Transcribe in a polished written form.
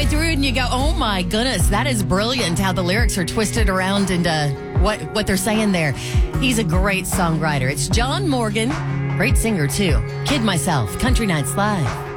halfway through and you go, oh my goodness, that is brilliant how the lyrics are twisted around into what they're saying there. He's a great songwriter. It's John Morgan, great singer too. Kid Myself, Country Nights Live.